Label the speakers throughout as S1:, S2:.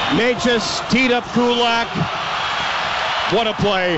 S1: Necas teed up Kulak. What a play.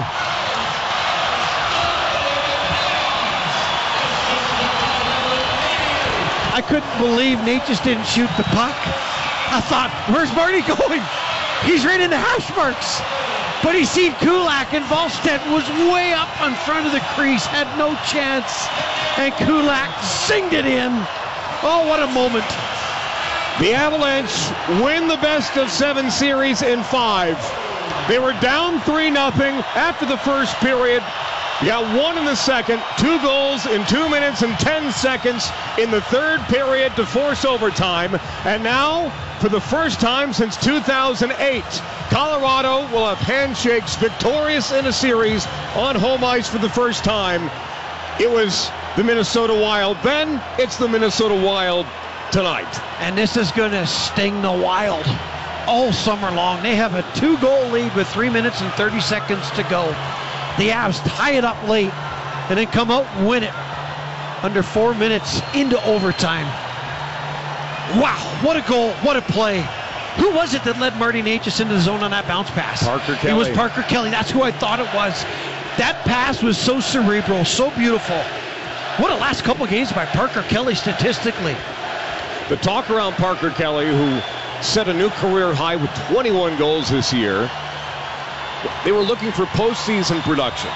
S2: I couldn't believe Necas didn't shoot the puck. I thought, where's Marty going? He's right in the hash marks. But he seen Kulak, and Wallstedt was way up in front of the crease, had no chance. And Kulak zinged it in. Oh, what a moment.
S1: The Avalanche win the best-of-7 series in 5. They were down 3-0 after the first period. You got one in the second, 2 goals in 2 minutes and 10 seconds in the third period to force overtime. And now, for the first time since 2008, Colorado will have handshakes victorious in a series on home ice for the first time. It was the Minnesota Wild then, it's the Minnesota Wild tonight.
S2: And this is going to sting the Wild all summer long. They have a 2-goal lead with 3 minutes and 30 seconds to go. The Avs tie it up late and then come out and win it under 4 minutes into overtime. Wow, what a goal, what a play. Who was it that led Marty Necas into the zone on that bounce pass?
S1: Parker Kelly.
S2: It was Parker Kelly. That's who I thought it was. That pass was so cerebral, so beautiful. What a last couple of games by Parker Kelly statistically.
S1: The talk around Parker Kelly, who set a new career high with 21 goals this year. They were looking for postseason production.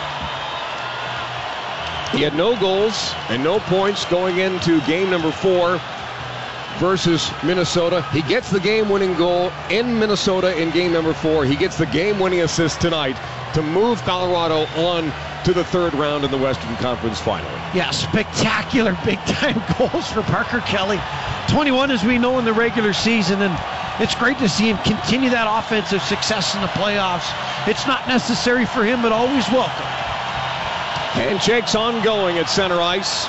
S1: He had no goals and no points going into game number 4 versus Minnesota. He gets the game-winning goal in Minnesota in game number 4. He gets the game-winning assist tonight to move Colorado on to the third round in the Western Conference Final.
S2: Yeah, spectacular big-time goals for Parker Kelly. 21, as we know, in the regular season, and it's great to see him continue that offensive success in the playoffs. It's not necessary for him, but always welcome.
S1: Handshakes ongoing at center ice.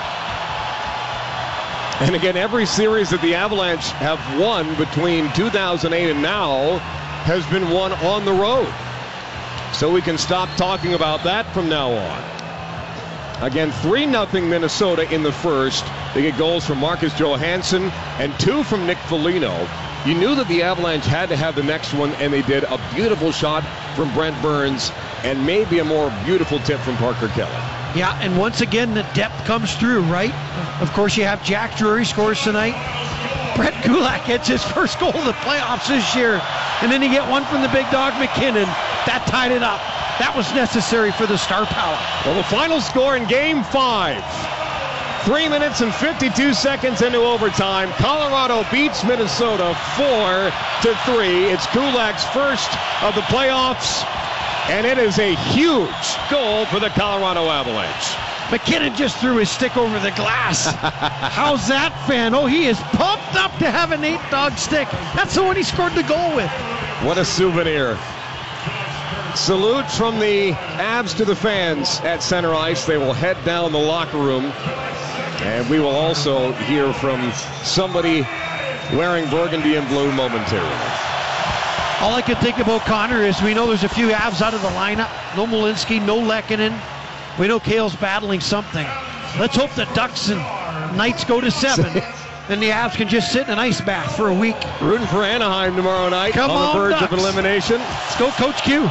S1: And again, every series that the Avalanche have won between 2008 and now has been won on the road. So we can stop talking about that from now on. Again, 3-0 Minnesota in the first. They get goals from Marcus Johansson and 2 from Nick Foligno. You knew that the Avalanche had to have the next one, and they did. A beautiful shot from Brent Burns and maybe a more beautiful tip from Parker Kelly.
S2: Yeah, and once again, the depth comes through, right? Of course, you have Jack Drury scores tonight. Brett Kulak gets his first goal of the playoffs this year. And then you get one from the big dog McKinnon. That tied it up. That was necessary for the star power.
S1: Well, the final score in Game 5. 3 minutes and 52 seconds into overtime. Colorado beats Minnesota 4-3. It's Kulak's first of the playoffs. And it is a huge goal for the Colorado Avalanche.
S2: McKinnon just threw his stick over the glass. How's that, fan? Oh, he is pumped up to have an 8-dog stick. That's the one he scored the goal with.
S1: What a souvenir. Salute from the Avs to the fans at center ice. They will head down the locker room. And we will also hear from somebody wearing burgundy and blue momentarily.
S2: All I can think about, Connor, is we know there's a few Avs out of the lineup. No Malinsky, no Lehkonen. We know Kale's battling something. Let's hope the Ducks and Knights go to 7. Then the Avs can just sit in an ice bath for a week.
S1: Rooting for Anaheim tomorrow night.
S2: Come on,
S1: the verge
S2: Ducks.
S1: of elimination.
S2: Let's go, Coach Q.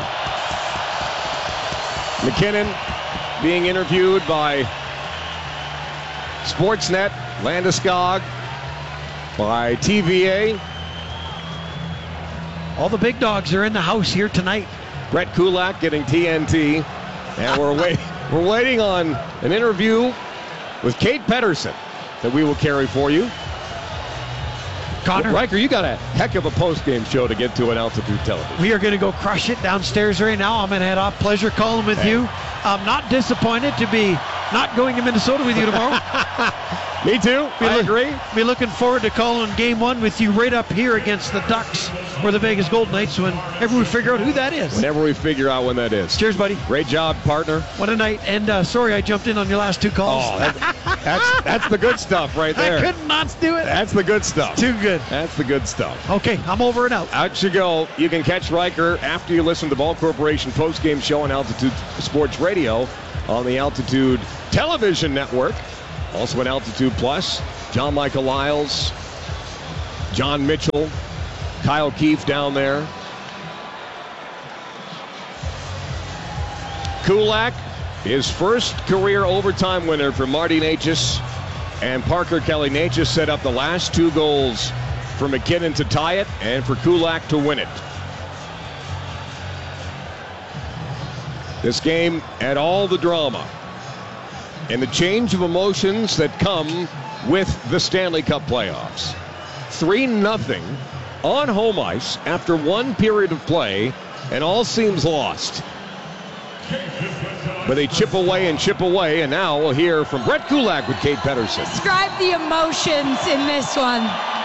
S1: McKinnon being interviewed by Sportsnet, Landeskog, by TVA.
S2: All the big dogs are in the house here tonight.
S1: Brett Kulak getting TNT. And we're waiting on an interview with Kate Pedersen that we will carry for you.
S2: Connor,
S1: Riker, you got a heck of a post-game show to get to on Altitude Television.
S2: we are going to go crush it downstairs right now. I'm going to head off. Pleasure calling with you. I'm not disappointed to be not going to Minnesota with you tomorrow.
S1: Me too. I agree.
S2: Be looking forward to calling Game 1 with you right up here against the Ducks or the Vegas Golden Knights whenever we figure out who that is.
S1: Whenever we figure out when that is.
S2: Cheers, buddy.
S1: Great job, partner.
S2: What a night. And sorry I jumped in on your last 2 calls.
S1: Oh, that's the good stuff right there.
S2: I could not do it.
S1: That's the good stuff.
S2: Too good.
S1: That's the good stuff.
S2: Okay, I'm over and out.
S1: Out you go. You can catch Riker after you listen to the Ball Corporation post-game show on Altitude Sports Radio on the Altitude Television Network. Also on Altitude Plus. John Michael Lyles, John Mitchell, Kyle Keefe down there. Kulak, his first career overtime winner for Marty Necas and Parker Kelly. Necas set up the last 2 goals for McKinnon to tie it and for Kulak to win it. This game had all the drama and the change of emotions that come with the Stanley Cup playoffs. 3-0 on home ice after 1 period of play, and all seems lost. But they chip away, and now we'll hear from Brett Kulak with Kate Pedersen.
S3: Describe the emotions in this one.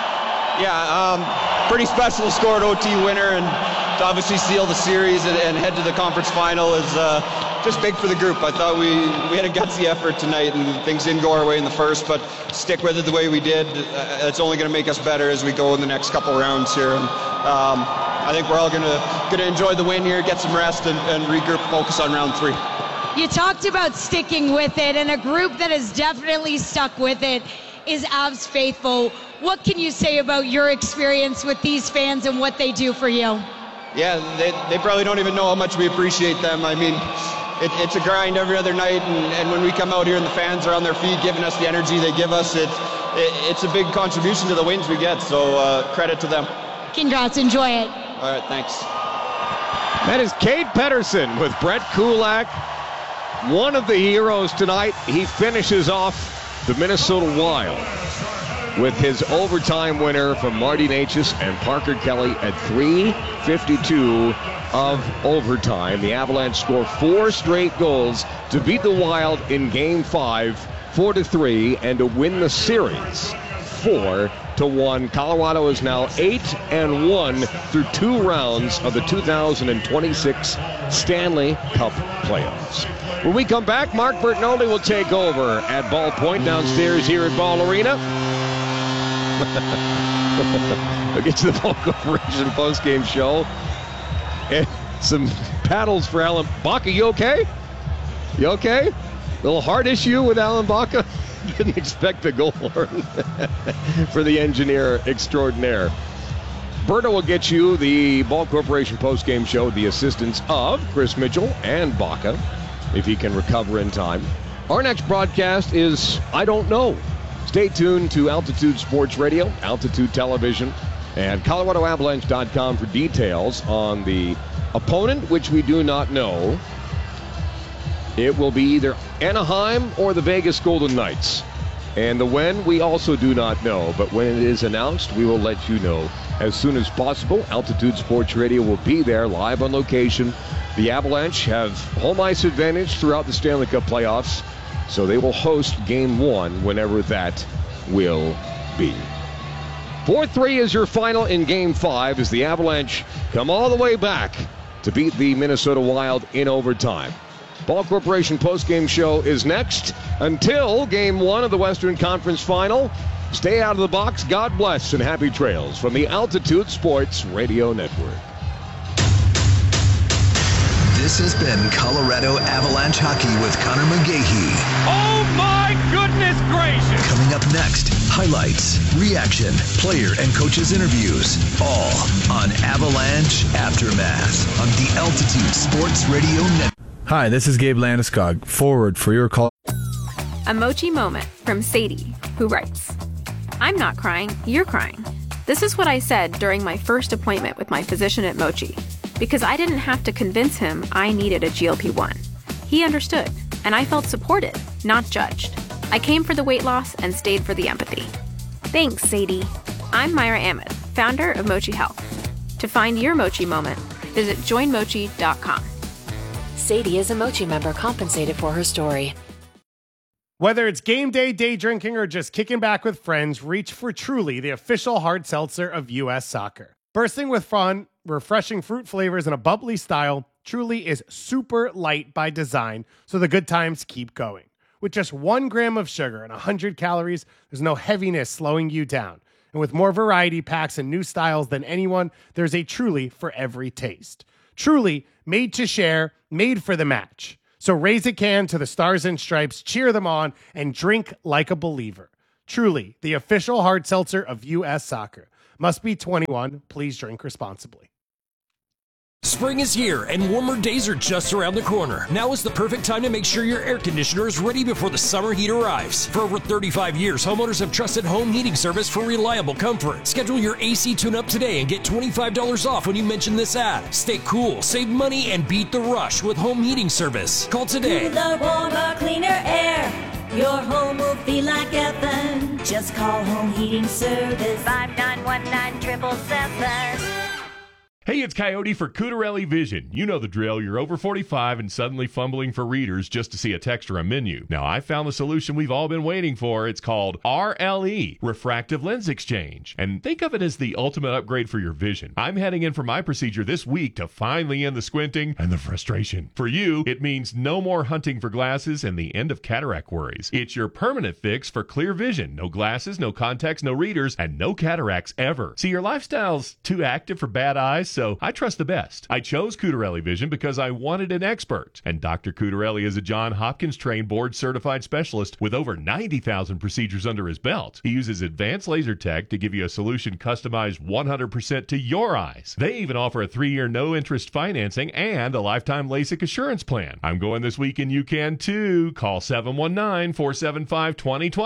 S4: Yeah, pretty special to score an OT winner and to obviously seal the series and head to the conference final is just big for the group. I thought we had a gutsy effort tonight and things didn't go our way in the first, but stick with it the way we did. It's only going to make us better as we go in the next couple rounds here. And, I think we're all going to enjoy the win here, get some rest, and regroup, focus on round 3.
S3: You talked about sticking with it, and a group that has definitely stuck with it is Avs faithful. What can you say about your experience with these fans and what they do for you?
S4: Yeah, they probably don't even know how much we appreciate them. I mean, it's a grind every other night, and when we come out here and the fans are on their feet giving us the energy they give us, it's a big contribution to the wins we get, so credit to them.
S3: Congrats, enjoy it.
S4: All right, thanks.
S1: That is Kate Pedersen with Brett Kulak, one of the heroes tonight. He finishes off the Minnesota Wild with his overtime winner from Marty Necas and Parker Kelly at 3:52 of overtime. The Avalanche score 4 straight goals to beat the Wild in Game 5, 4-3, and to win the series 4-1. Colorado is now 8-1 through 2 rounds of the 2026 Stanley Cup playoffs. When we come back, Mark Bertinoli will take over at Ballpoint downstairs here at Ball Arena. We'll get to the Ball Corporation postgame show. And some paddles for Alan Baca. You okay? You okay? A little heart issue with Alan Baca? Didn't expect the goal for the engineer extraordinaire. Berto will get you the Ball Corporation postgame show with the assistance of Chris Mitchell and Baca, if he can recover in time. Our next broadcast is I Don't Know. Stay tuned to Altitude Sports Radio, Altitude Television, and ColoradoAvalanche.com for details on the opponent, which we do not know. It will be either Anaheim or the Vegas Golden Knights. And the when, we also do not know. But when it is announced, we will let you know as soon as possible. Altitude Sports Radio will be there live on location. The Avalanche have home ice advantage throughout the Stanley Cup playoffs, so they will host Game 1 whenever that will be. 4-3 is your final in Game 5 as the Avalanche come all the way back to beat the Minnesota Wild in overtime. Ball Corporation postgame show is next. Until Game 1 of the Western Conference Final, stay out of the box. God bless and happy trails from the Altitude Sports Radio Network.
S5: This has been Colorado Avalanche Hockey with Connor McGahey.
S1: Oh my goodness gracious!
S5: Coming up next, highlights, reaction, player and coaches interviews, all on Avalanche Aftermath on the Altitude Sports Radio Network.
S6: Hi, this is Gabe Landeskog, forward for your call.
S7: A Mochi moment from Sadie, who writes, I'm not crying, you're crying. This is what I said during my first appointment with my physician at Mochi, because I didn't have to convince him I needed a GLP-1. He understood, and I felt supported, not judged. I came for the weight loss and stayed for the empathy. Thanks, Sadie. I'm Myra Ahmed, founder of Mochi Health. To find your Mochi moment, visit joinmochi.com.
S8: Sadie is a Mochi member compensated for her story.
S9: Whether it's game day, day drinking, or just kicking back with friends, reach for Truly, the official hard seltzer of U.S. Soccer. Bursting with fun, refreshing fruit flavors, and a bubbly style, Truly is super light by design, so the good times keep going. With just 1 gram of sugar and 100 calories, there's no heaviness slowing you down. And with more variety packs and new styles than anyone, there's a Truly for every taste. Truly, made to share, made for the match. So raise a can to the Stars and Stripes, cheer them on, and drink like a believer. Truly, the official hard seltzer of U.S. Soccer. Must be 21. Please drink responsibly.
S10: Spring is here and warmer days are just around the corner. Now is the perfect time to make sure your air conditioner is ready before the summer heat arrives. For over 35 years, homeowners have trusted Home Heating Service for reliable comfort. Schedule your AC tune-up today and get $25 off when you mention this ad. Stay cool, save money, and beat the rush with Home Heating Service. Call today.
S11: Cooler, warmer, cleaner air. Your home will feel like heaven. Just call Home Heating Service.
S12: 5919-777. Hey, it's Coyote for Cutarelli Vision. You know the drill. You're over 45 and suddenly fumbling for readers just to see a text or a menu. Now, I found the solution we've all been waiting for. It's called RLE, Refractive Lens Exchange. And think of it as the ultimate upgrade for your vision. I'm heading in for my procedure this week to finally end the squinting and the frustration. For you, it means no more hunting for glasses and the end of cataract worries. It's your permanent fix for clear vision. No glasses, no contacts, no readers, and no cataracts ever. See, your lifestyle's too active for bad eyes, so I trust the best. I chose Cutarelli Vision because I wanted an expert. And Dr. Cutarelli is a John Hopkins trained board-certified specialist with over 90,000 procedures under his belt. He uses advanced laser tech to give you a solution customized 100% to your eyes. They even offer a 3-year no-interest financing and a lifetime LASIK assurance plan. I'm going this week and you can too. Call 719-475-2020.